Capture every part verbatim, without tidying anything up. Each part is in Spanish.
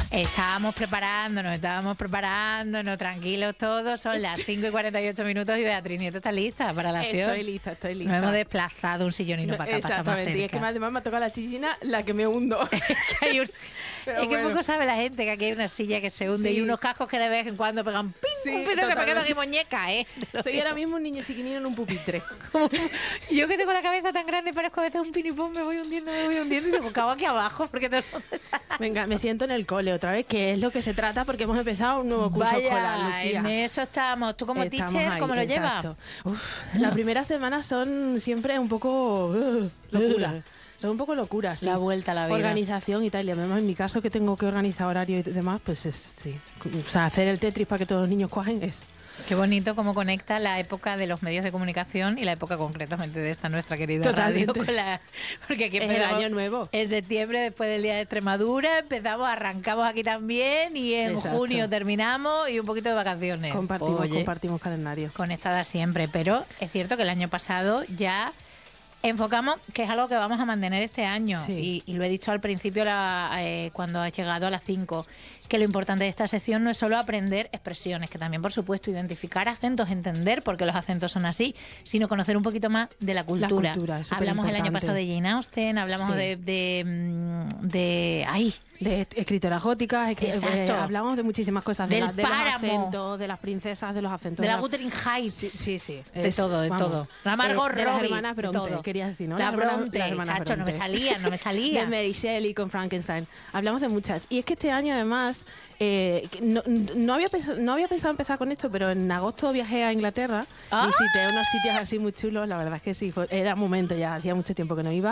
Estábamos preparándonos, estábamos preparándonos, tranquilos todos. Son las cinco y cuarenta y ocho minutos y Beatriz Nieto está lista para la acción. Estoy lista, estoy lista. Nos hemos desplazado un sillonino para acá, para estar más cerca. Exactamente, y es que además me ha tocado la chichina la que me hundo. es que, hay un, es que bueno. poco sabe la gente que aquí hay una silla que se hunde Sí. y unos cascos que de vez en cuando pegan ¡ping! Sí, un pito que me quedo totalmente. aquí muñeca, ¿eh? Soy ahora mismo un niño chiquinino en un pupitre. Yo que tengo la cabeza tan grande parezco a veces un pinipón, me voy hundiendo, me voy hundiendo y digo, cago aquí abajo porque todo el mundo está... Venga, me siento en el cole otra vez, que es lo que se trata porque hemos empezado un nuevo curso Vaya, escolar, Lucía. en eso estamos. ¿Tú como Estamos teacher, ahí, cómo lo exacto. llevas? Uf, las primeras semanas son siempre un poco uh, locura. Son un poco locuras, sí. La vuelta a la vida. Organización y tal. Y además, en mi caso, que tengo que organizar horario y demás, pues es, sí. O sea, hacer el Tetris para que todos los niños cojan es... Qué bonito cómo conecta la época de los medios de comunicación y la época concretamente de esta nuestra querida Totalmente. radio. Con la, porque aquí Es el empezamos año nuevo. en septiembre, después del Día de Extremadura, empezamos, arrancamos aquí también y en Exacto. junio terminamos y un poquito de vacaciones. Compartimos, Oye, compartimos calendario. conectada siempre, pero es cierto que el año pasado ya enfocamos que es algo que vamos a mantener este año Sí. y, y lo he dicho al principio la, eh, cuando ha llegado a las cinco, que lo importante de esta sección no es solo aprender expresiones, que también por supuesto identificar acentos, entender por qué los acentos son así, sino conocer un poquito más de la cultura. La cultura, es hablamos el año superimportante. pasado de Jane Austen, hablamos Sí. de, de, mm, de ay, De escritoras góticas, escri- Exacto. eh, hablamos de muchísimas cosas, de, Del la- de los páramo. acentos, de las princesas, de los acentos. de la la- Wuthering Heights. Sí, sí, sí. De Es- todo, de vamos, todo. La Margot eh, de las Robbie, hermanas de Bronte, todo. querías decir, ¿no? La Las hermanas- Bronte, las hermanas chacho, no me Bronte. salía, no me salía. De Mary Shelley con Frankenstein. Hablamos de muchas. Y es que este año, además, eh, que no, no, había pensado, no había pensado empezar con esto, pero en agosto viajé a Inglaterra. ¡Ah! Visité unos sitios así muy chulos. La verdad es que sí, fue, era momento ya, hacía mucho tiempo que no iba.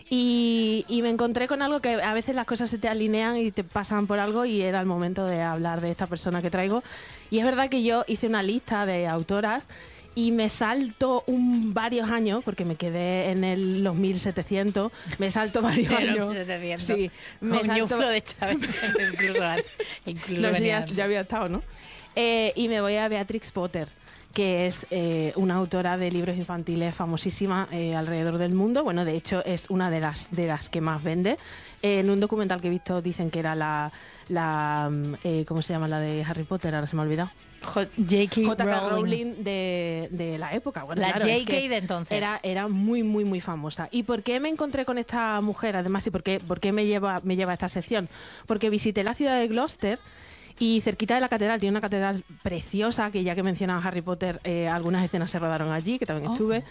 Y, y me encontré con algo que a veces las cosas se te alinean y te pasan por algo y era el momento de hablar de esta persona que traigo. Y es verdad que yo hice una lista de autoras y me salto un, varios años, porque me quedé en el, los mil setecientos, me salto varios En los años. mil setecientos. Sí, me Con salto... ñuflo de Chávez, incluso antes, incluso No sé, venía ya, antes. ya había estado, ¿no? Eh, y me voy a Beatrix Potter, que es eh, una autora de libros infantiles famosísima eh, alrededor del mundo. Bueno, de hecho es una de las, de las que más vende. Eh, en un documental que he visto dicen que era la, la mm, eh, ¿cómo se llama? La de Harry Potter, ahora se me ha olvidado. J K. J K. Rowling. Rowling de, de la época. Bueno, La claro, es J K que de entonces. Era, era muy, muy, muy famosa. ¿Y por qué me encontré con esta mujer? Además, ¿y por qué, por qué me, lleva, me lleva a esta sección? Porque visité la ciudad de Gloucester y cerquita de la catedral, tiene una catedral preciosa, que ya que mencionaba Harry Potter, eh, algunas escenas se rodaron allí, que también Oh. estuve.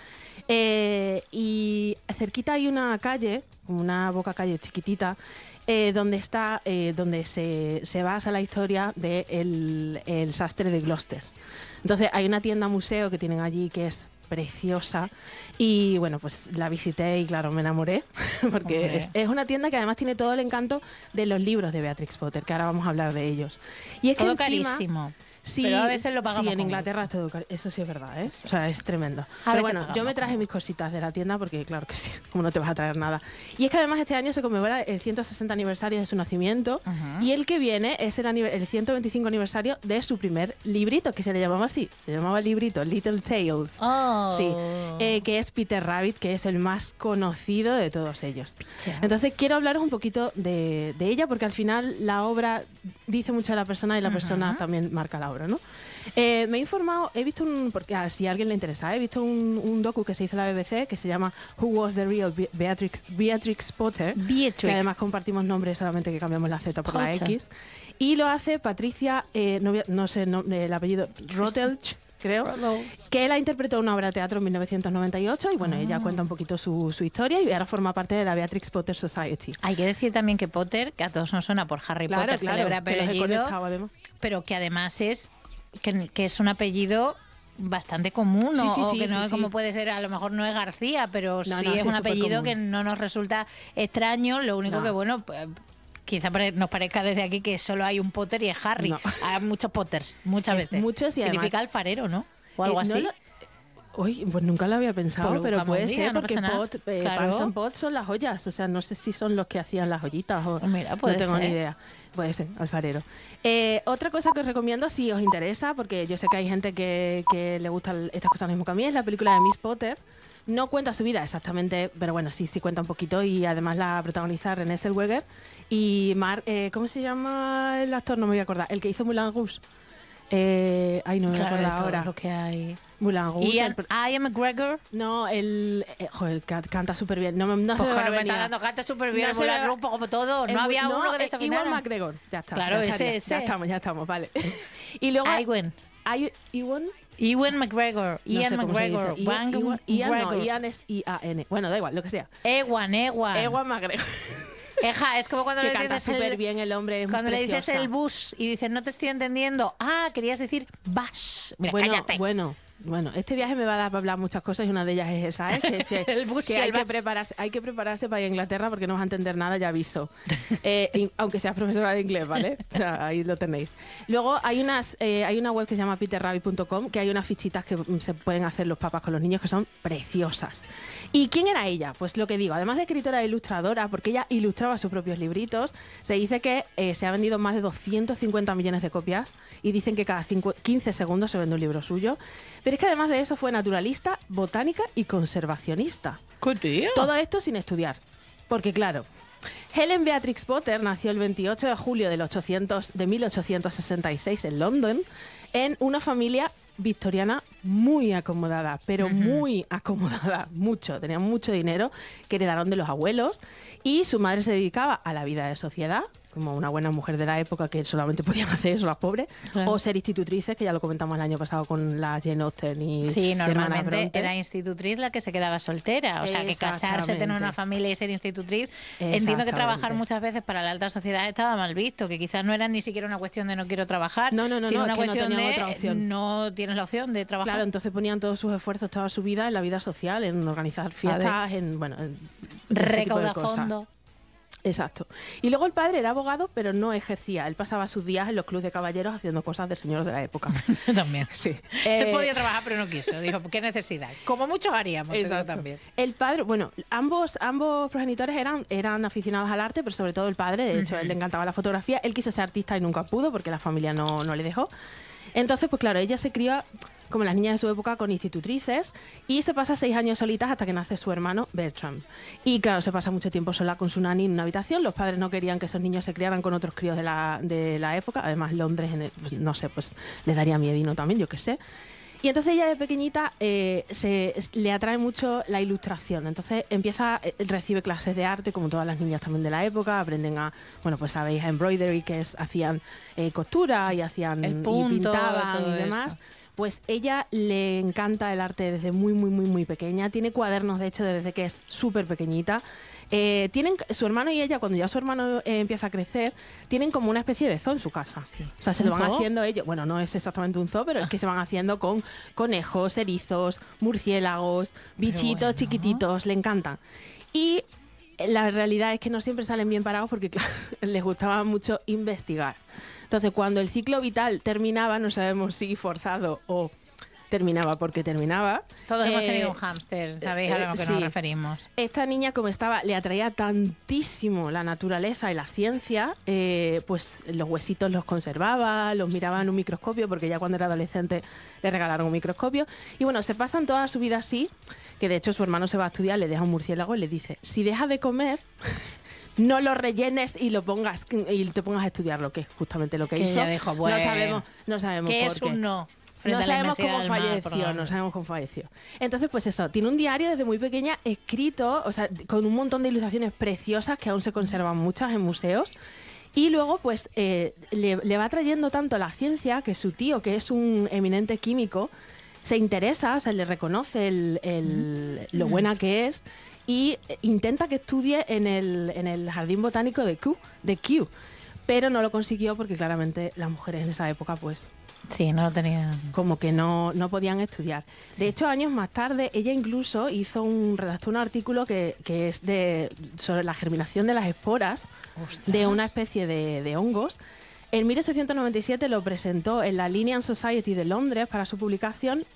Eh, y cerquita hay una calle, una boca calle chiquitita, eh, donde está, eh, donde se, se basa la historia del de el sastre de Gloucester. Entonces hay una tienda museo que tienen allí que es preciosa y bueno, pues la visité y claro, me enamoré porque es, es una tienda que además tiene todo el encanto de los libros de Beatrix Potter, que ahora vamos a hablar de ellos. Y es Todo que encima, carísimo. Sí, Pero a veces lo pagamos sí, en con Inglaterra es todo caro. Eso sí es verdad, ¿eh? O sea, es tremendo. A Pero veces bueno, pagamos yo me con traje mis cositas de la tienda porque, claro que sí, como no te vas a traer nada. Y es que además este año se conmemora el ciento sesenta aniversario de su nacimiento Ujú. y el que viene es el, anive- el ciento veinticinco aniversario de su primer librito, que se le llamaba así. Se llamaba el librito Little Tales. Oh. Sí, eh, que es Peter Rabbit, que es el más conocido de todos ellos. Peter. Entonces quiero hablaros un poquito de, de ella, porque al final la obra dice mucho de la persona y la persona también marca la obra, ¿no? Eh, me he informado, he visto un, porque ah, si a alguien le interesa, he visto un, un docu que se hizo en la B B C que se llama Who Was the Real Be- Beatrix, Beatrix Potter, Beatrix. que además compartimos nombres, solamente que cambiamos la Z por la Potter. X, y lo hace Patricia, eh, no, voy a- no sé no, el apellido, Rotelch, creo, que la interpretó en una obra de teatro en mil novecientos noventa y ocho y bueno, Ah. ella cuenta un poquito su, su historia y ahora forma parte de la Beatrix Potter Society. Hay que decir también que Potter, que a todos nos suena por Harry Claro, Potter, claro, celebra que los he apellido, conectado, además. pero que además es que, que es un apellido bastante común, Sí, o, sí, o sí, que no sí, es como sí. puede ser, a lo mejor no es García, pero No, sí no, es sí, un es apellido supercomún. que no nos resulta extraño, lo único No. que bueno, pues, quizá pare- nos parezca desde aquí que solo hay un Potter y es Harry. No. Hay muchos Potters, muchas Es veces. muchos y Significa además- alfarero, ¿no? O algo Eh, no así. lo- Uy, pues nunca lo había pensado, Pues lo pero buscamos puede un día, ser no porque pasa nada. pot, eh, Claro. pans and pots son las ollas, o sea, no sé si son los que hacían las ollitas o Mira, puede no tengo ser. ni idea. Puede ser, alfarero. Eh, otra cosa que os recomiendo si os interesa, porque yo sé que hay gente que, que le gustan estas cosas lo mismo que a mí, es la película de Miss Potter. No cuenta su vida exactamente, pero bueno, sí, sí cuenta un poquito y además la protagoniza Renée Zellweger y Mark, eh, ¿cómo se llama el actor? No me voy a acordar, el que hizo Moulin Rouge. Eh, ay, no me Claro, voy a de acordar todo ahora. lo que hay. Moulin Rouge. Ian, el- Ian McGregor. no, el... eh, joder, ca- canta súper bien. No, me- no se Pues me va a claro, me venir. está dando canta súper bien No el se me Moulin va- Rouge como todo. el No Mu- había uno que eh, desafinara. Ewan McGregor, ya está. Claro, ya ese, estaría. ese. Ya estamos, ya estamos, vale. Y luego... Iwan. hay Ewan... Ewan McGregor. no Ian sé cómo se dice. McGregor. Ian, Van Iwan- Ian, no, McGregor. Ian es I A N. Bueno, da igual, lo que sea. Ewan, Ewan. Ewan McGregor. Eja, es como cuando Que le canta dices súper el, bien el hombre. Es cuando le dices preciosa. el bus y dices no te estoy entendiendo. Ah, querías decir bus. Mira, Bueno, cállate. bueno, bueno, este viaje me va a dar para hablar muchas cosas y una de ellas es esa, ¿eh? Que, que- El bus que y hay el que bus. prepararse, hay que prepararse para ir a Inglaterra porque no vas a entender nada, ya aviso. Eh, y- aunque seas profesora de inglés, ¿vale? O sea, ahí lo tenéis. Luego hay unas, eh, hay una web que se llama peter rabbit punto com que hay unas fichitas que mm, se pueden hacer los papás con los niños que son preciosas. ¿Y quién era ella? Pues lo que digo, además de escritora e ilustradora, porque ella ilustraba sus propios libritos, se dice que eh, se ha vendido más de doscientos cincuenta millones de copias y dicen que cada cinco, quince segundos se vende un libro suyo. Pero es que además de eso fue naturalista, botánica y conservacionista. ¿Qué tío? Todo esto sin estudiar. Porque claro, Helen Beatrix Potter nació el veintiocho de julio del ochocientos, de mil ochocientos sesenta y seis en London, en una familia victoriana muy acomodada, pero Ujú. muy acomodada, mucho, tenían mucho dinero que heredaron de los abuelos y su madre se dedicaba a la vida de sociedad, como una buena mujer de la época que solamente podían hacer eso las pobres, Claro. o ser institutrices, que ya lo comentamos el año pasado con la Jane Austen y Sí, y Hermanas normalmente Bronte. era institutriz la que se quedaba soltera. O sea, que casarse, tener una Exactamente. familia y ser institutriz. Entiendo que trabajar Exactamente. muchas veces para la alta sociedad estaba mal visto, que quizás no era ni siquiera una cuestión de no quiero trabajar, No, no, no, sino no, una es que no cuestión tenían de otra opción. no tienes la opción de trabajar. Claro, entonces ponían todos sus esfuerzos, toda su vida en la vida social, en organizar fiestas, en, bueno, en ese tipo de Recauda cosas. fondo. Exacto. Y luego el padre era abogado, pero no ejercía. Él pasaba sus días en los clubes de caballeros haciendo cosas de señores de la época. Yo también. Sí. Él Eh, podía trabajar, pero no quiso. Dijo, ¿qué necesidad? Como muchos haríamos, te digo Exacto. también. El padre, bueno, ambos, ambos progenitores eran, eran aficionados al arte, pero sobre todo el padre. De hecho, a él le encantaba la fotografía. Él quiso ser artista y nunca pudo porque la familia no, no le dejó. Entonces, pues claro, ella se crió como las niñas de su época con institutrices y se pasa seis años solitas hasta que nace su hermano Bertram. Y claro, se pasa mucho tiempo sola con su nani en una habitación. Los padres no querían que esos niños se criaran con otros críos de la, de la época. Además, Londres, en el- pues, no sé, pues les daría miedino también, yo qué sé. Y entonces ella de pequeñita eh, se, es- le atrae mucho la ilustración. Entonces empieza, eh, recibe clases de arte, como todas las niñas también de la época. Aprenden a, bueno, pues sabéis, a embroidery, que es, hacían eh, costura y hacían El punto, y pintaban todo y demás. eso. Pues ella le encanta el arte desde muy, muy, muy, muy pequeña. Tiene cuadernos, de hecho, desde que es súper pequeñita. Eh, tienen su hermano y ella, cuando ya su hermano eh, empieza a crecer, tienen como una especie de zoo en su casa. Sí. O sea, se ¿Un lo van zoo? haciendo ellos. Bueno, no es exactamente un zoo, pero es que se van haciendo con conejos, erizos, murciélagos, bichitos bueno. chiquititos. Le encantan. Y la realidad es que no siempre salen bien parados porque, claro, les gustaba mucho investigar. Entonces, cuando el ciclo vital terminaba, no sabemos si forzado o terminaba porque terminaba. Todos hemos eh, tenido un hámster, ¿sabéis a eh, lo que sí. nos referimos? Esta niña, como estaba, le atraía tantísimo la naturaleza y la ciencia, eh, pues los huesitos los conservaba, los miraba en un microscopio, porque ya cuando era adolescente le regalaron un microscopio. Y bueno, se pasan toda su vida así, que de hecho su hermano se va a estudiar, le deja un murciélago y le dice, si dejas de comer, no lo rellenes y lo pongas y te pongas a estudiarlo, que es justamente lo que, Que hizo. ella dijo, bueno, no sabemos, no sabemos ¿Qué por es qué. un no? frente No a la sabemos inmensidad cómo del mar, por falleció, ejemplo? no sabemos cómo falleció. Entonces, pues eso, tiene un diario desde muy pequeña escrito, o sea, con un montón de ilustraciones preciosas que aún se conservan muchas en museos. Y luego, pues, eh, le, le va trayendo tanto la ciencia que su tío, que es un eminente químico, se interesa, o sea, le reconoce el, el- lo buena que es y intenta que estudie en el, en el jardín botánico de Kew, de Kew. Pero no lo consiguió porque claramente las mujeres en esa época, pues, Sí, no lo tenía. como que no, no podían estudiar. De hecho, años más tarde, ella incluso hizo un, redactó un artículo que, que es de, sobre la germinación de las esporas de una especie de, de hongos. En mil ochocientos noventa y siete lo presentó en la Linnean Society de Londres para su publicación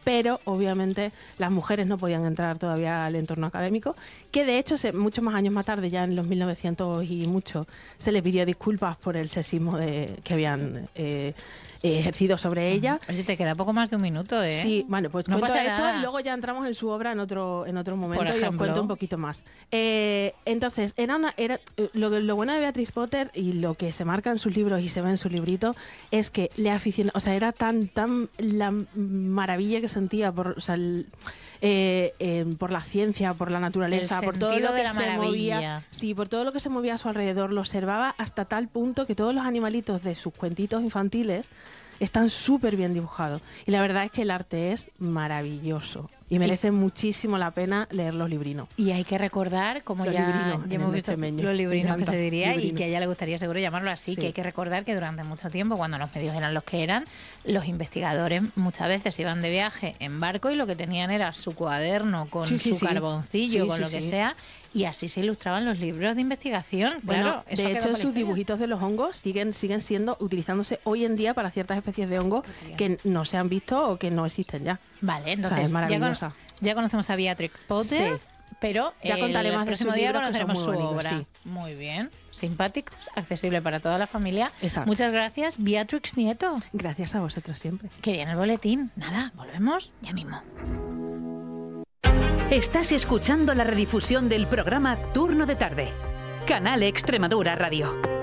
pero obviamente las mujeres no podían entrar todavía al entorno académico, que de hecho se, muchos más años más tarde, ya en los mil novecientos y mucho, se les pidió disculpas por el sexismo de, que habían eh, ejercido sobre ella. Oye, te queda poco más de un minuto, ¿eh? Sí, bueno, pues no cuento pasa esto nada. y luego ya entramos en su obra en otro en otro momento Por y os ejemplo. cuento un poquito más. Eh, entonces, era una, era, lo, lo bueno de Beatrix Potter y lo que se marca en sus libros y se ve en su librito es que le aficiona, o sea, era tan tan la maravilla que sentía por, o sea, el, eh, eh, por la ciencia, por la naturaleza, El por todo sentido lo de que la se maravilla. movía, sí, por todo lo que se movía a su alrededor, lo observaba hasta tal punto que todos los animalitos de sus cuentitos infantiles están súper bien dibujados. Y la verdad es que el arte es maravilloso. Y merece y, muchísimo la pena leer los librinos. Y hay que recordar, como los ya, ya hemos visto extremeño. los librinos que se diría, librinos. Y que a ella le gustaría seguro llamarlo así, sí. Que hay que recordar que durante mucho tiempo, cuando los medios eran los que eran, los investigadores muchas veces iban de viaje en barco y lo que tenían era su cuaderno con sí, sí, su sí. carboncillo, sí, con sí, lo que sí. sea, y así se ilustraban los libros de investigación. Bueno, claro, eso de hecho, sus historia. dibujitos de los hongos siguen, siguen siendo utilizándose hoy en día para ciertas especies de hongos que no se han visto o que no existen ya. Vale, entonces o sea, es maravillosa. Ya, con, ya conocemos a Beatrix Potter, sí. Pero ya contaré el más próximo de día libros, conoceremos su bonitos, obra. Sí. Muy bien, simpáticos, accesible para toda la familia. Exacto. Muchas gracias, Beatrix Nieto. Gracias a vosotros siempre. Que viene el boletín. Nada, volvemos ya mismo. Estás escuchando la redifusión del programa Turno de Tarde. Canal Extremadura Radio.